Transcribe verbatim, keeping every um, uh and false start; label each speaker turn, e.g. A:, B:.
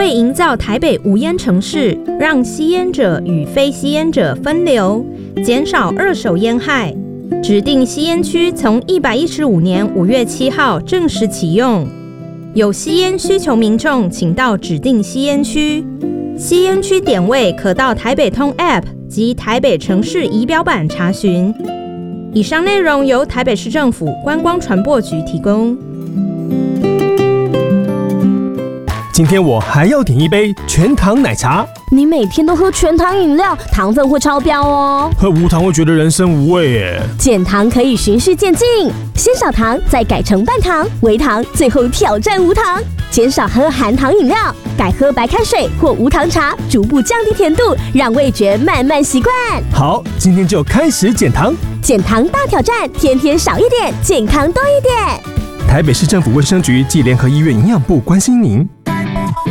A: 为营造台北无烟城市，让吸烟者与非吸烟者分流，减少二手烟害，指定吸烟区从一百一十五年五月七号正式启用。有吸烟需求民众，请到指定吸烟区。吸烟区点位可到台北通 App 及台北城市仪表板查询。以上内容由台北市政府观光传播局提供。
B: 今天我还要点一杯全糖奶茶。
C: 你每天都喝全糖饮料，糖分会超标哦。
B: 喝无糖会觉得人生无味耶。
C: 减糖可以循序渐进，先少糖，再改成半糖、微糖，最后挑战无糖。减少喝含糖饮料，改喝白开水或无糖茶，逐步降低甜度，让味觉慢慢习惯。
B: 好，今天就开始减糖。
C: 减糖大挑战，天天少一点，健康多一点。
B: 台北市政府卫生局暨联合医院营养部关心您。